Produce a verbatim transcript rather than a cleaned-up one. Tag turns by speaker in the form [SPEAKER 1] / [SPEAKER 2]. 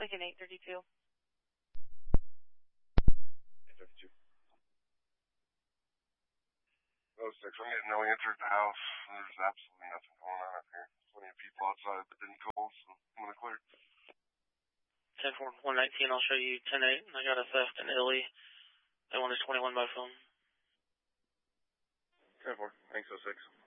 [SPEAKER 1] Lincoln eight thirty-two.
[SPEAKER 2] eight thirty-two. Oh six, I'm getting no answer at the house. There's absolutely nothing going on up here. Plenty of people outside that didn't call, so I'm going to clear.
[SPEAKER 3] ten four, one nineteen, I'll show you ten eight. I got a theft in Italy. They wanted twenty-one by phone.
[SPEAKER 2] ten four, thanks, oh six.